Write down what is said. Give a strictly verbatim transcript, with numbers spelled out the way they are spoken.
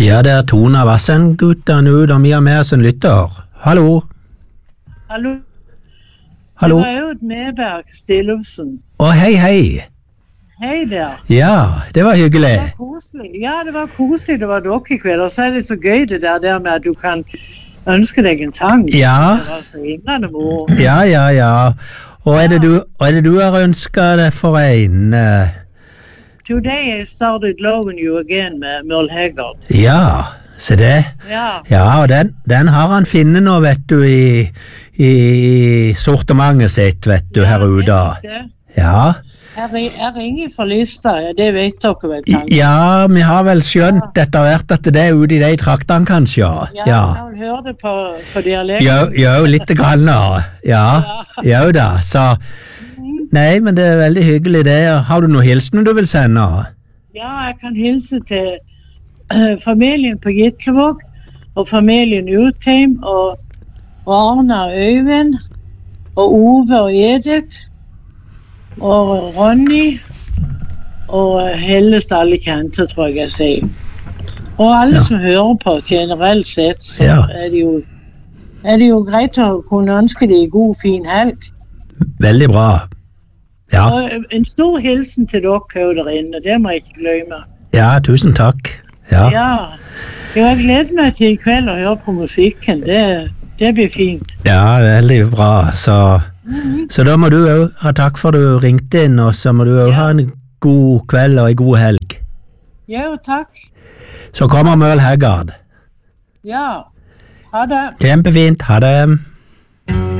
Ja, det er Tone av Vassendgutane ut, og vi har med oss en lytter. Hallo? Hallo? Hallo? Det var Aud Medberg Stillufsen. Å, hei, hei. Hei der. Ja, det var hyggelig. Det var koselig. Ja, det var koselig. Det var dere i kveld. Og så er det så gøy det der, der med at du kan ønske deg en sang. Ja. Det var så himlende moro. Ja, ja, ja. Og er det du, og er det du har ønsket deg for en? eh? Today I started loving you again med Merle Haggard. Ja, se det. Ja. Ja, og den, den har han finnet nå, vet du, i, i sortimentet sitt, vet du, her ute. Ja. Jeg, ri- jeg ringer for lista, ja, det vet dere vel kanskje. Ja, vi har vel skjønt etter hvert at det er ute i de traktene, kanskje, ja. Ja, jeg vil høre det på, på dialekt. Jo, jo, litt grann, da. Ja, jo da, så... Nei, men det er veldig hyggelig det. Har du noen hilsener du vil sende? Ja, jeg kan hilse til øh, familien på Gitlevåg, og familien Utheim, og, og Arne og Øyvind, og Ove og Edith, og Ronny, og Hellest alle kjente, tror jeg jeg sier. Og alle Ja. som hører på generelt sett, så Ja. er, det jo, er det jo greit å kunne ønske de god, fin helg. Veldig bra. Ja, Og en stor hilsen til dere her der inne, det må jeg ikke glemme. ja, tusen takk. Ja, Ja, jo, jeg gleder meg til i kveld å høre på musikken. Det, det blir fint. ja veldig bra. Så, så da må du òg ha takk for du ringte inn, og så må du òg Ja. ha en god kveld og en god helg. Ja, takk. Så kommer Merle Haggard. Ja, ha det. Kjempefint. Ha det.